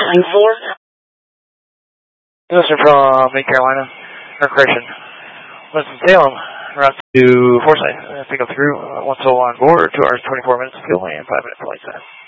calling for? Listener from North Carolina, or correction, Winston-Salem, route to Forsyth. Pick up through, 1 soul on board, 2 hours, 24 minutes of fuel, and 5 minutes flight time.